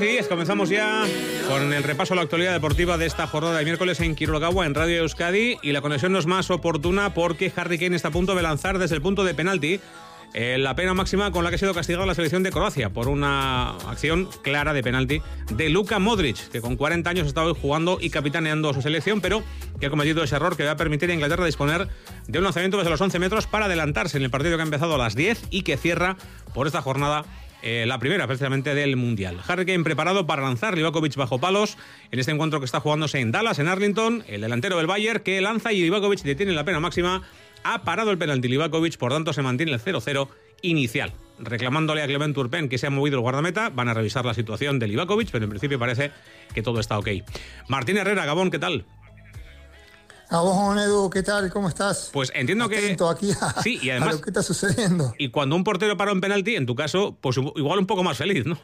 Sí, comenzamos ya con el repaso a la actualidad deportiva de esta jornada de miércoles en Kirogawa, en Radio Euskadi, y la conexión no es más oportuna porque Harry Kane está a punto de lanzar desde el punto de penalti la pena máxima con la que ha sido castigada la selección de Croacia por una acción clara de penalti de Luka Modric, que con 40 años está hoy jugando y capitaneando su selección, pero que ha cometido ese error que va a permitir a Inglaterra disponer de un lanzamiento desde los 11 metros para adelantarse en el partido que ha empezado a las 10 y que cierra por esta jornada la primera precisamente del Mundial. Harry Kane preparado para lanzar, Livakovic bajo palos en este encuentro que está jugándose en Dallas, en Arlington. El delantero del Bayern que lanza y Livakovic detiene la pena máxima. Ha parado el penalti Livakovic, por tanto se mantiene el 0-0 inicial. Reclamándole a Clement Turpin que se ha movido el guardameta, van a revisar la situación de Livakovic, pero en principio parece que todo está ok. Martín Herrera, Gabón, ¿qué tal? Gabón, Edu, ¿qué tal? ¿Cómo estás? Pues entiendo atento que... aquí sí, y además, a lo que está sucediendo. Y cuando un portero paró en penalti, en tu caso, pues igual un poco más feliz, ¿no?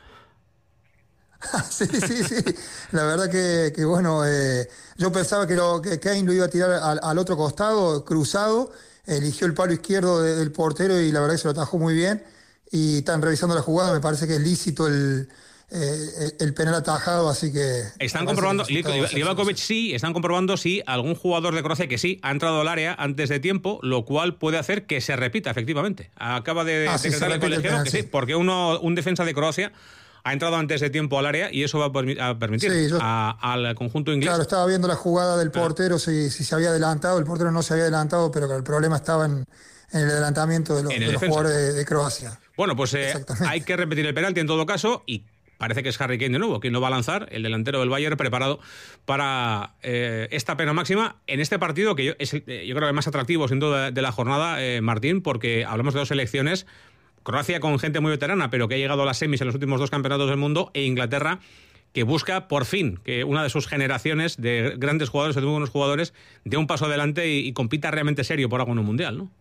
Sí. La verdad que bueno, yo pensaba que Kane lo iba a tirar al otro costado, cruzado. Eligió el palo izquierdo del portero y la verdad que se lo atajó muy bien. Y están revisando la jugada, me parece que es lícito el penal atajado, así que... Están comprobando, Livakovic sí, están comprobando si algún jugador de Croacia que sí ha entrado al área antes de tiempo, lo cual puede hacer que se repita, efectivamente. Acaba de decretar el colegiado que sí, porque un defensa de Croacia ha entrado antes de tiempo al área y eso va a permitir al conjunto inglés. Claro, estaba viendo la jugada del portero, si se había adelantado. El portero no se había adelantado, pero el problema estaba en el adelantamiento de los jugadores de Croacia. Bueno, pues hay que repetir el penalti en todo caso y parece que es Harry Kane de nuevo quien lo va a lanzar, el delantero del Bayern preparado para esta pena máxima en este partido que yo creo que es más atractivo sin duda de la jornada, Martín, porque hablamos de dos selecciones. Croacia con gente muy veterana, pero que ha llegado a las semis en los últimos dos campeonatos del mundo, e Inglaterra que busca por fin que una de sus generaciones de grandes jugadores, de muy buenos jugadores, dé un paso adelante y compita realmente serio por algo en un mundial, ¿no?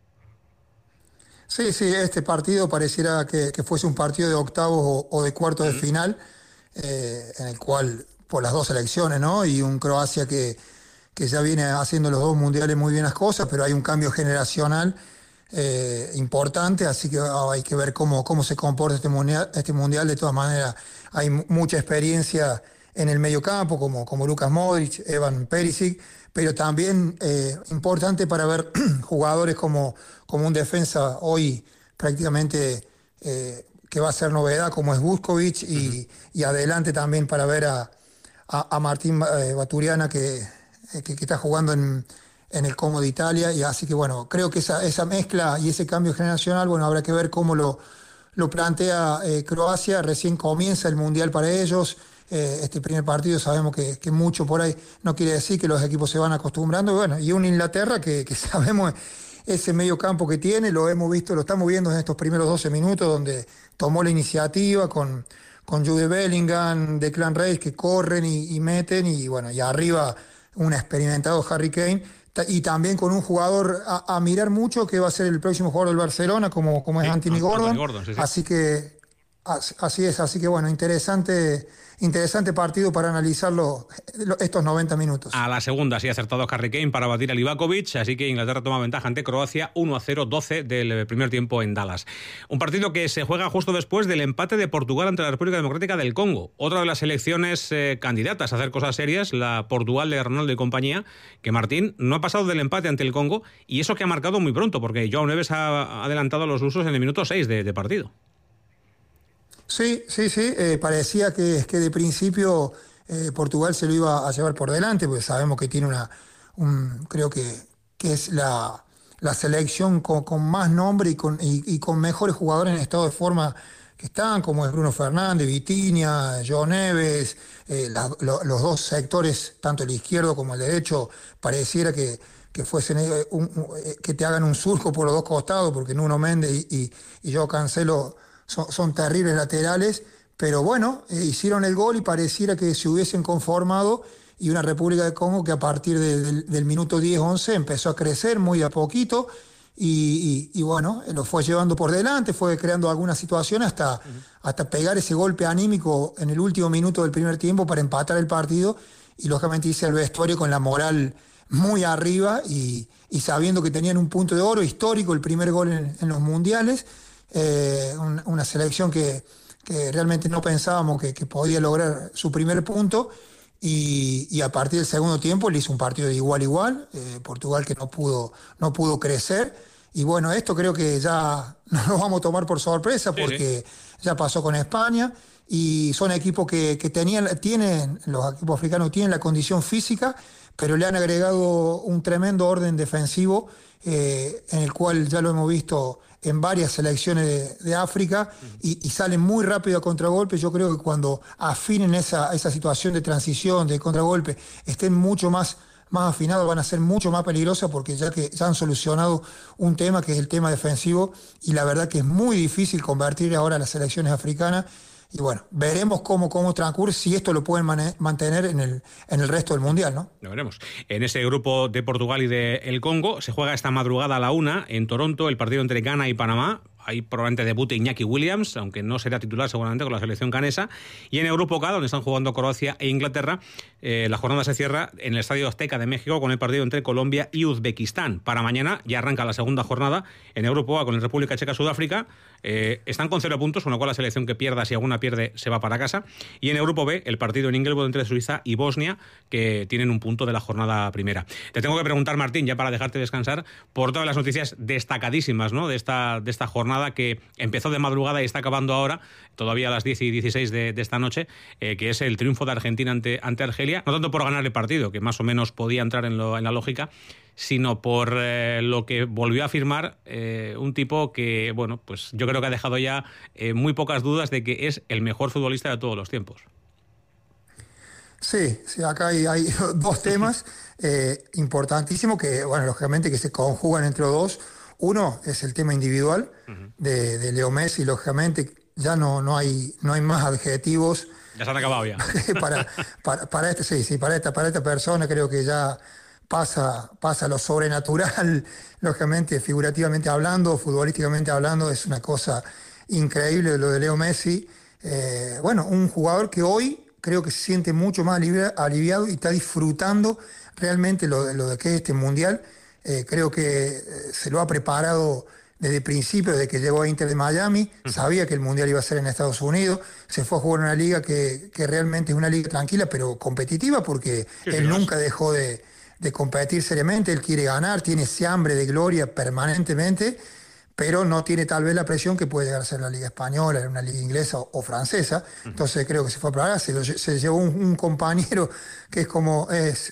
Sí, este partido pareciera que fuese un partido de octavos o de cuartos de final, en el cual, por las dos selecciones, ¿no? Y un Croacia que ya viene haciendo los dos mundiales muy bien las cosas, pero hay un cambio generacional importante, así que hay que ver cómo se comporta este mundial. De todas maneras, hay mucha experiencia en el mediocampo, como Luka Modric, Evan Perisic, pero también importante para ver jugadores como un defensa hoy prácticamente que va a ser novedad, como es Vuskovic, y adelante también para ver a Martín Baturiana que está jugando en el Como de Italia, y así que bueno, creo que esa mezcla y ese cambio generacional, bueno, habrá que ver cómo lo plantea Croacia. Recién comienza el Mundial para ellos, este primer partido sabemos que mucho por ahí no quiere decir que los equipos se van acostumbrando, bueno, y una Inglaterra que sabemos ese medio campo que tiene, lo hemos visto, lo estamos viendo en estos primeros 12 minutos, donde tomó la iniciativa con Jude Bellingham, Declan Rice, que corren y meten, y bueno, y arriba un experimentado Harry Kane, y también con un jugador a mirar mucho, que va a ser el próximo jugador del Barcelona, como es Anthony Gordon. Sí. Así que bueno, interesante partido para analizarlo estos 90 minutos. A la segunda sí ha acertado Harry Kane para batir a Livakovic, así que Inglaterra toma ventaja ante Croacia 1-0, 12 del primer tiempo en Dallas. Un partido que se juega justo después del empate de Portugal ante la República Democrática del Congo. Otra de las selecciones candidatas a hacer cosas serias, la Portugal de Ronaldo y compañía, que Martín no ha pasado del empate ante el Congo, y eso que ha marcado muy pronto, porque João Neves ha adelantado los usos en el minuto 6 de partido. Sí, parecía que de principio Portugal se lo iba a llevar por delante, porque sabemos que tiene creo que es la selección con más nombre y con mejores jugadores en estado de forma que están, como es Bruno Fernández, Vitinha, João Neves, los dos sectores, tanto el izquierdo como el derecho, pareciera que fuesen que te hagan un surco por los dos costados, porque Nuno Méndez y João Cancelo son terribles laterales, pero bueno, hicieron el gol y pareciera que se hubiesen conformado, y una República de Congo que a partir del minuto 10-11 empezó a crecer muy a poquito, y bueno, lo fue llevando por delante, fue creando algunas situaciones hasta pegar ese golpe anímico en el último minuto del primer tiempo para empatar el partido, y lógicamente hice el vestuario con la moral muy arriba y sabiendo que tenían un punto de oro histórico, el primer gol en los mundiales. Una selección que que realmente no pensábamos que podía lograr su primer punto. Y a partir del segundo tiempo le hizo un partido de igual a igual, Portugal que no pudo crecer, y bueno, esto creo que ya no lo vamos a tomar por sorpresa porque ya pasó con España, y son equipos que tienen, los equipos africanos tienen la condición física, pero le han agregado un tremendo orden defensivo, en el cual ya lo hemos visto en varias selecciones de África, y salen muy rápido a contragolpe. Yo creo que cuando afinen esa situación de transición, de contragolpe, estén mucho más afinados, van a ser mucho más peligrosas, porque ya han solucionado un tema que es el tema defensivo, y la verdad que es muy difícil convertir ahora a las selecciones africanas. Y bueno, veremos cómo transcurre, si esto lo pueden mantener en el resto del Mundial, ¿no? Lo veremos. En ese grupo de Portugal y de el Congo se juega esta madrugada a la 1 en Toronto el partido entre Ghana y Panamá. Ahí probablemente debute Iñaki Williams, aunque no será titular seguramente con la selección ganesa. Y en el grupo K, donde están jugando Croacia e Inglaterra, la jornada se cierra en el Estadio Azteca de México con el partido entre Colombia y Uzbekistán. Para mañana ya arranca la segunda jornada en el grupo A con el República Checa-Sudáfrica. Están con 0 puntos, con lo cual la selección que pierda, si alguna pierde, se va para casa. Y en el grupo B, el partido en Inglewood entre Suiza y Bosnia, que tienen un punto de la jornada primera. Te tengo que preguntar, Martín, ya para dejarte descansar, por todas las noticias destacadísimas, ¿no?, de esta jornada que empezó de madrugada y está acabando ahora, todavía a las 10 y 16 de esta noche, que es el triunfo de Argentina ante Argelia, no tanto por ganar el partido, que más o menos podía entrar en la lógica, sino por lo que volvió a afirmar un tipo que, bueno, pues yo creo que ha dejado ya muy pocas dudas de que es el mejor futbolista de todos los tiempos. Sí, acá hay dos temas importantísimos que, bueno, lógicamente que se conjugan entre los dos. Uno es el tema individual de Leo Messi, lógicamente ya no hay más adjetivos. Ya se han acabado ya. para esta persona creo que ya pasa lo sobrenatural, lógicamente, figurativamente hablando, futbolísticamente hablando, es una cosa increíble lo de Leo Messi. Bueno, un jugador que hoy creo que se siente mucho más aliviado y está disfrutando realmente lo de que es este Mundial. Creo que se lo ha preparado desde el principio, desde que llegó a Inter de Miami. Sabía que el Mundial iba a ser en Estados Unidos. Se fue a jugar en una liga que realmente es una liga tranquila, pero competitiva, porque él nunca dejó de competir seriamente. Él quiere ganar, tiene ese hambre de gloria permanentemente, pero no tiene tal vez la presión que puede llegar a ser la liga española, en una liga inglesa o francesa. Entonces creo que se fue a probar. Se llevó un compañero que es como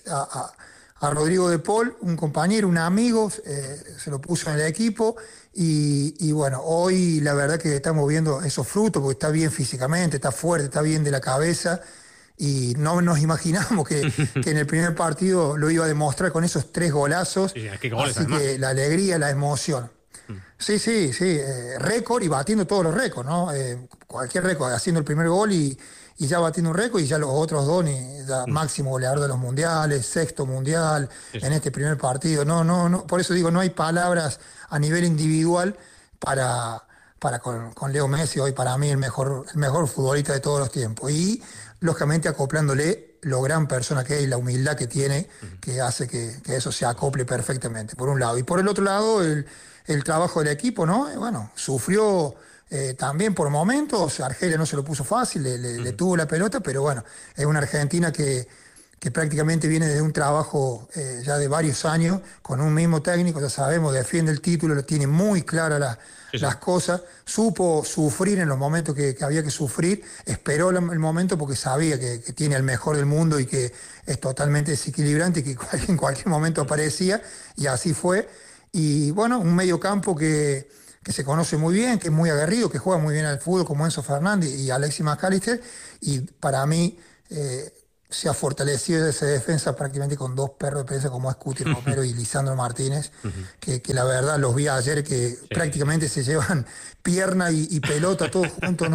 a Rodrigo de Paul, un compañero, un amigo, se lo puso en el equipo, y bueno, hoy la verdad que estamos viendo esos frutos, porque está bien físicamente, está fuerte, está bien de la cabeza, y no nos imaginamos que en el primer partido lo iba a demostrar con esos 3 golazos. Sí, qué goles, así además. que la alegría, la emoción. Sí, récord, y batiendo todos los récords, ¿no? Cualquier récord, haciendo el primer gol y ya batiendo un récord, y ya los otros dos, ya máximo goleador de los mundiales, 6º mundial en este primer partido. No, por eso digo, no hay palabras a nivel individual para con Leo Messi, hoy para mí el mejor futbolista de todos los tiempos. Y lógicamente acoplándole lo gran persona que es y la humildad que tiene, que hace que eso se acople perfectamente, por un lado. Y por el otro lado, el trabajo del equipo, ¿no? Bueno, sufrió también por momentos. Argelia no se lo puso fácil, le tuvo la pelota, pero bueno, es una Argentina que prácticamente viene de un trabajo ya de varios años, con un mismo técnico, ya sabemos, defiende el título, lo tiene muy claras las cosas, supo sufrir en los momentos que había que sufrir, esperó el momento porque sabía que tiene al mejor del mundo y que es totalmente desequilibrante y que en cualquier momento aparecía, y así fue. Y bueno, un medio campo que se conoce muy bien, que es muy aguerrido, que juega muy bien al fútbol, como Enzo Fernández y Alexis McAllister, y para mí se ha fortalecido esa defensa prácticamente con 2 perros de prensa como es Cuti Romero y Lisandro Martínez, que la verdad los vi ayer que prácticamente se llevan pierna y pelota todos juntos.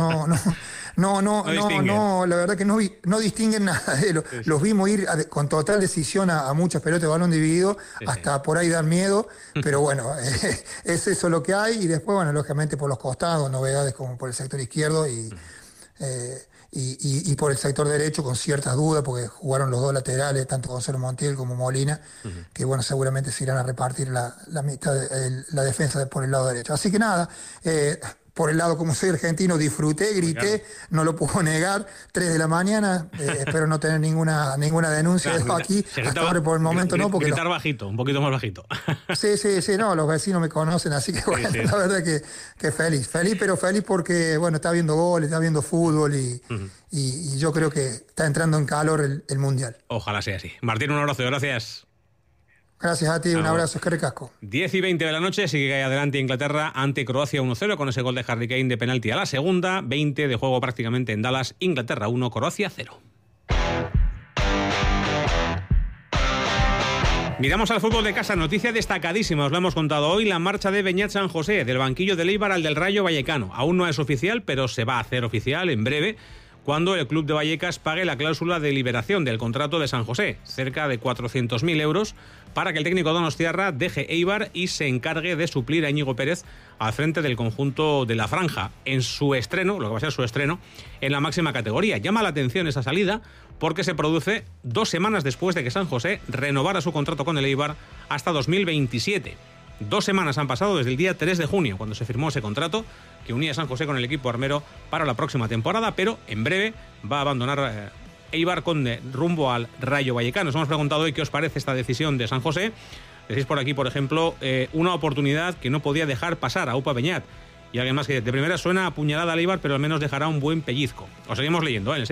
No, la verdad que no distinguen nada. Los vimos ir con total decisión a muchas pelotas de balón dividido, hasta por ahí dar miedo, pero bueno, es eso lo que hay. Y después, bueno, lógicamente por los costados, novedades como por el sector izquierdo y por el sector derecho con ciertas dudas, porque jugaron los 2 laterales, tanto Gonzalo Montiel como Molina, que bueno, seguramente se irán a repartir la mitad de la defensa por el lado derecho. Así que nada, por el lado, como soy argentino, disfruté, grité, no lo puedo negar, 3 de la mañana, espero no tener ninguna denuncia aquí, hasta ahora por el momento no, porque... Gritar bajito, un poquito más bajito. Sí, no, los vecinos me conocen, así que bueno, la verdad que feliz, pero feliz porque, bueno, está viendo goles, está viendo fútbol y yo creo que está entrando en calor el Mundial. Ojalá sea así. Martín, un abrazo, gracias. Gracias a ti, un abrazo, es que recasco. 10:20 de la noche, sigue adelante Inglaterra ante Croacia 1-0 con ese gol de Harry Kane de penalti a la segunda, 20 de juego prácticamente en Dallas, Inglaterra 1, Croacia 0. Miramos al fútbol de casa, noticia destacadísima, os lo hemos contado hoy, la marcha de Beñat San José, del banquillo del Eibar al del Rayo Vallecano. Aún no es oficial, pero se va a hacer oficial en breve, cuando el club de Vallecas pague la cláusula de liberación del contrato de San José, cerca de 400.000 euros, para que el técnico donostiarra deje Eibar y se encargue de suplir a Íñigo Pérez al frente del conjunto de la Franja, en su estreno, lo que va a ser su estreno, en la máxima categoría. Llama la atención esa salida porque se produce 2 semanas después de que San José renovara su contrato con el Eibar hasta 2027. 2 semanas han pasado desde el día 3 de junio, cuando se firmó ese contrato que unía a San José con el equipo armero para la próxima temporada, pero en breve va a abandonar Eibar con rumbo al Rayo Vallecano. Os hemos preguntado hoy qué os parece esta decisión de San José. Decís por aquí, por ejemplo, una oportunidad que no podía dejar pasar a Upa Beñat. Y alguien más que de primera suena apuñalada al Eibar, pero al menos dejará un buen pellizco. Os seguimos leyendo en el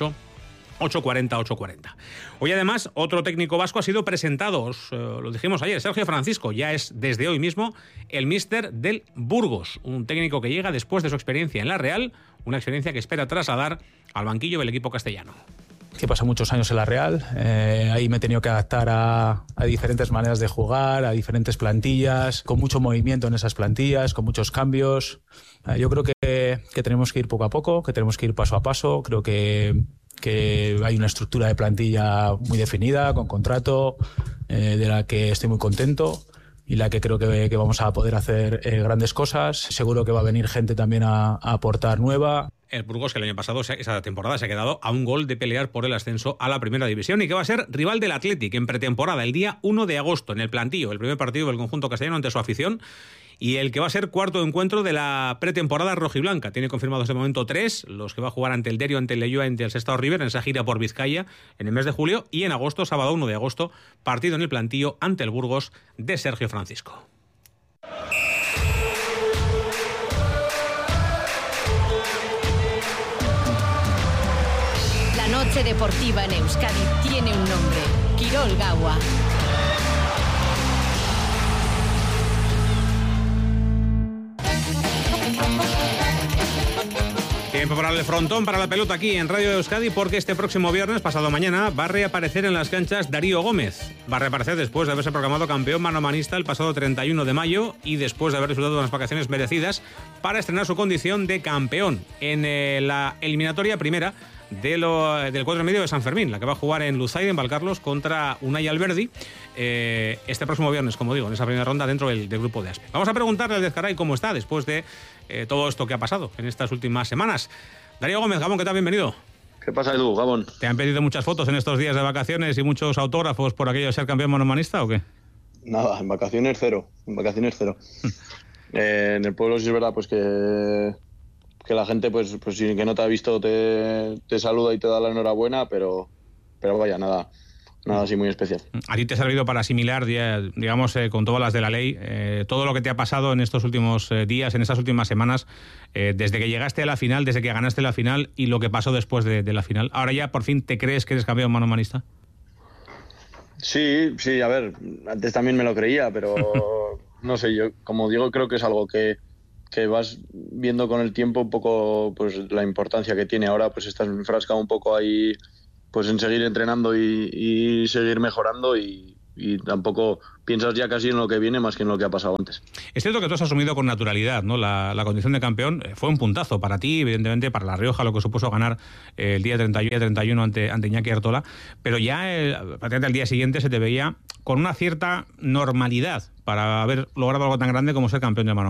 688-840-840. Hoy además otro técnico vasco ha sido presentado, lo dijimos ayer, Sergio Francisco, ya es desde hoy mismo el míster del Burgos, un técnico que llega después de su experiencia en la Real, una experiencia que espera trasladar al banquillo del equipo castellano. Que pasó muchos años en la Real, ahí me he tenido que adaptar a diferentes maneras de jugar, a diferentes plantillas, con mucho movimiento en esas plantillas, con muchos cambios. Yo creo que tenemos que ir poco a poco, que tenemos que ir paso a paso. Creo que hay una estructura de plantilla muy definida, con contrato, de la que estoy muy contento y la que creo que vamos a poder hacer grandes cosas. Seguro que va a venir gente también a aportar nueva. El Burgos, que el año pasado, esa temporada, se ha quedado a un gol de pelear por el ascenso a la primera división y que va a ser rival del Athletic en pretemporada el día 1 de agosto en el Plantío, el primer partido del conjunto castellano ante su afición y el que va a ser cuarto encuentro de la pretemporada rojiblanca. Tiene confirmados de momento 3, los que va a jugar ante el Derio, ante el Leioa, ante el Sestao River en esa gira por Vizcaya en el mes de julio y en agosto, sábado 1 de agosto, partido en el Plantío ante el Burgos de Sergio Francisco. La noche deportiva en Euskadi tiene un nombre: Kirol Gaua. Tiempo para el frontón, para la pelota aquí en Radio Euskadi, porque este próximo viernes, pasado mañana, va a reaparecer en las canchas Darío Gómez. Va a reaparecer después de haberse proclamado campeón manomanista el pasado 31 de mayo y después de haber disfrutado de unas vacaciones merecidas para estrenar su condición de campeón en la eliminatoria primera del 4 y medio de San Fermín, la que va a jugar en Luzaide, en Valcarlos, contra Unai Alberdi, este próximo viernes, como digo, en esa primera ronda dentro del grupo de Aspe. Vamos a preguntarle al Ezcaray cómo está después de todo esto que ha pasado en estas últimas semanas. Darío Gómez, Gabón, ¿qué tal? Bienvenido. ¿Qué pasa, Edu, Gabón? ¿Te han pedido muchas fotos en estos días de vacaciones y muchos autógrafos por aquello de ser campeón manomanista o qué? Nada, en vacaciones cero. En el pueblo sí es verdad pues que la gente pues si que no te ha visto te saluda y te da la enhorabuena, pero vaya, nada así muy especial. ¿A ti te ha servido para asimilar, digamos, con todas las de la ley, todo lo que te ha pasado en estos últimos días, en estas últimas semanas, desde que llegaste a la final, desde que ganaste la final y lo que pasó después de la final? ¿Ahora ya por fin te crees que eres campeón manomanista? Sí, a ver, antes también me lo creía, pero no sé, yo como digo, creo que es algo que vas viendo con el tiempo un poco pues la importancia que tiene. Ahora pues estás enfrascado un poco ahí pues en seguir entrenando y seguir mejorando y tampoco piensas ya casi en lo que viene más que en lo que ha pasado antes. Es cierto que tú has asumido con naturalidad, ¿no? La condición de campeón fue un puntazo para ti, evidentemente para La Rioja, lo que supuso ganar el día 31 ante Iñaki Artola, pero ya prácticamente al día siguiente se te veía con una cierta normalidad para haber logrado algo tan grande como ser campeón de mano.